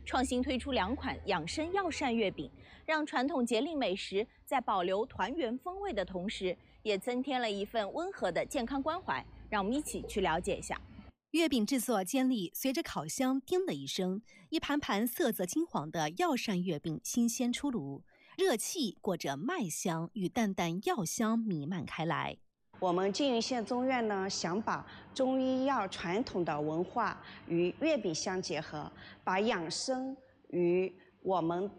创新推出2款养生药膳月饼，让传统节令美食在保留团圆风味的同时，也增添了一份温和的健康关怀。让我们一起去了解一下。 月饼制作间里，随着烤箱叮的一声，一盘盘色泽金黄的药膳月饼新鲜出炉，热气裹着麦香与淡淡药香弥漫开来。 我们缙云县中院呢，想把中医药传统的文化与月饼相结合，把养生与我们